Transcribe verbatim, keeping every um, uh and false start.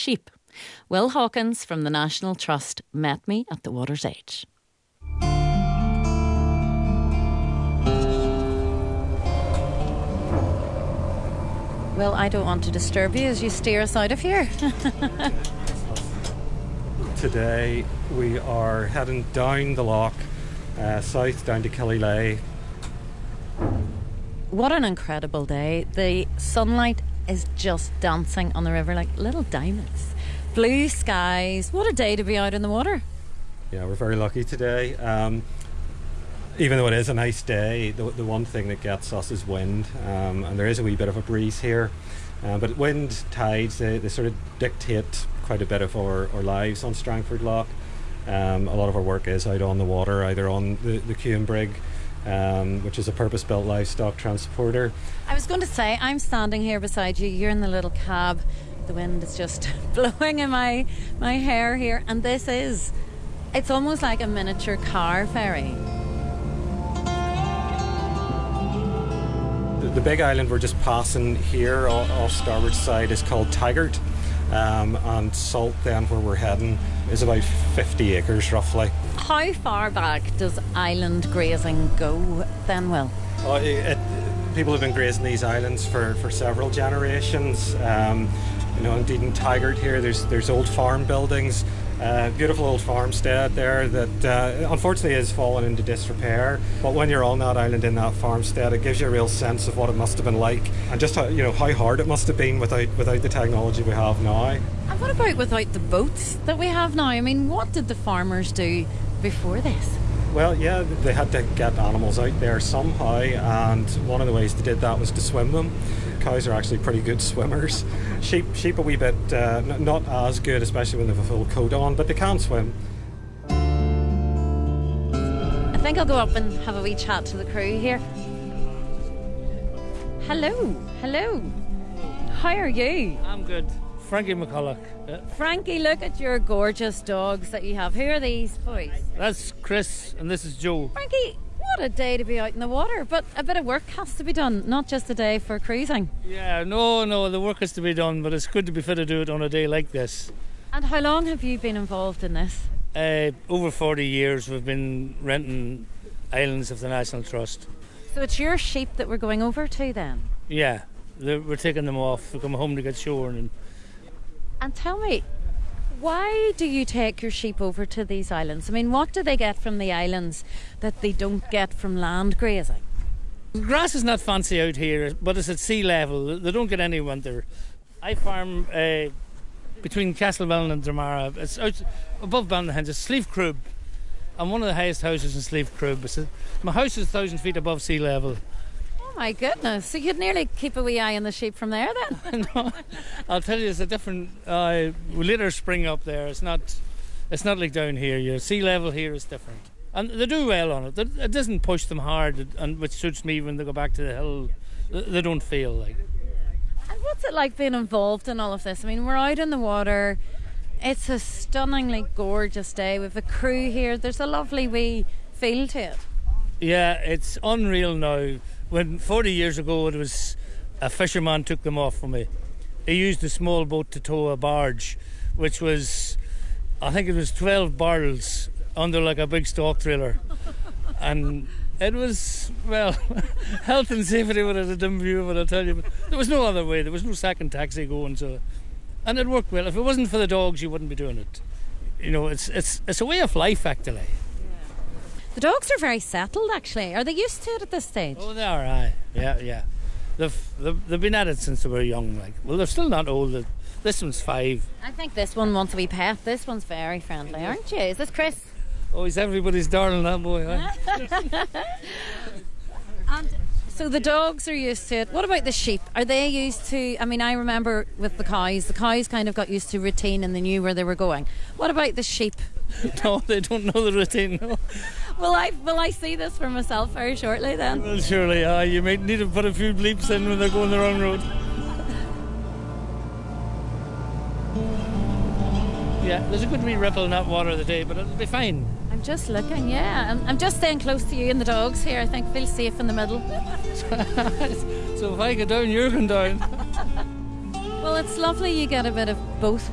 sheep. Will Hawkins from the National Trust met me at the water's edge. Well, I don't want to disturb you as you steer us out of here. Today we are heading down the loch, uh, south down to Killylay. What an incredible day. The sunlight is just dancing on the river like little diamonds. Blue skies. What a day to be out in the water. Yeah, we're very lucky today. Um, even though it is a nice day, the, the one thing that gets us is wind, um, and there is a wee bit of a breeze here. Uh, but wind, tides, they, they sort of dictate quite a bit of our, our lives on Strangford Loch. Um, a lot of our work is out on the water, either on the, the Cuan Brig, um, which is a purpose-built livestock transporter. I was going to say, I'm standing here beside you, you're in the little cab, the wind is just blowing in my, my hair here, and this is, it's almost like a miniature car ferry. The, the big island we're just passing here off, off starboard side is called Taggart. Um, and Salt then, where we're heading, is about fifty acres roughly. How far back does island grazing go then, Will? Oh, it, it, people have been grazing these islands for, for several generations. Um, you know, indeed in Taggart here there's there's old farm buildings, uh, beautiful old farmstead there that uh, unfortunately has fallen into disrepair. But when you're on that island in that farmstead, it gives you a real sense of what it must have been like, and just how, you know, how hard it must have been without without the technology we have now. And what about without the boats that we have now? I mean, what did the farmers do before this? Well, yeah, they had to get animals out there somehow, and one of the ways they did that was to swim them. Cows are actually pretty good swimmers. Sheep, sheep a wee bit uh, n- not as good, especially when they have a full coat on, but they can swim. I think I'll go up and have a wee chat to the crew here. Hello, hello. How are you? I'm good. Frankie McCulloch. Yeah. Frankie, look at your gorgeous dogs that you have. Who are these boys? That's Chris and this is Joe. Frankie, what a day to be out in the water, but a bit of work has to be done, not just a day for cruising. Yeah, no, no, the work has to be done, but it's good to be fit to do it on a day like this. And how long have you been involved in this? Uh, over forty years we've been renting islands of the National Trust. So it's your sheep that we're going over to then? Yeah, we're taking them off. We come home to get shorn. And And tell me, why do you take your sheep over to these islands? I mean, what do they get from the islands that they don't get from land grazing? The grass is not fancy out here, but it's at sea level. They don't get any winter. I farm uh, between Castlebellan and Dramara. It's out above Ballynahinch. It's Slieve Crib. I'm one of the highest houses in Slieve Crib. It's a, my house is a thousand feet above sea level. Oh my goodness, so you'd nearly keep a wee eye on the sheep from there then? No, I'll tell you, it's a different, uh, we later spring up there. It's not it's not like down here. Your sea level here is different. And they do well on it. It doesn't push them hard, and which suits me when they go back to the hill. They don't feel like. And what's it like being involved in all of this? I mean, we're out in the water. It's a stunningly gorgeous day. We've a crew here. There's a lovely wee feel to it. Yeah, it's unreal now. When forty years ago it was a fisherman took them off from me. He used a small boat to tow a barge, which was, I think it was twelve barrels under like a big stock trailer. And it was, well, health and safety were at a dim view of it, I'll tell you. But there was no other way. There was no second taxi going, so, and it worked well. If it wasn't for the dogs, you wouldn't be doing it. You know, it's it's it's a way of life, actually. The dogs are very settled, actually. Are they used to it at this stage? Oh, they are, aye. Yeah, yeah. They've, they've, they've been at it since they were young. Like, well, they're still not old. This one's five. I think this one wants a wee pet. This one's very friendly, aren't you? Is this Chris? Oh, he's everybody's darling, that boy. Huh? And so the dogs are used to it. What about the sheep? Are they used to... I mean, I remember with the cows, the cows kind of got used to routine and they knew where they were going. What about the sheep? No, they don't know the routine, no. Will I will I see this for myself very shortly then? Well, surely, uh, you might need to put a few bleeps in when they're going the wrong road. Yeah, there's a good wee ripple in that water today, but it'll be fine. I'm just looking, yeah. I'm, I'm just staying close to you and the dogs here. I think feel safe in the middle. So if I go down, you're going down. Well, it's lovely you get a bit of both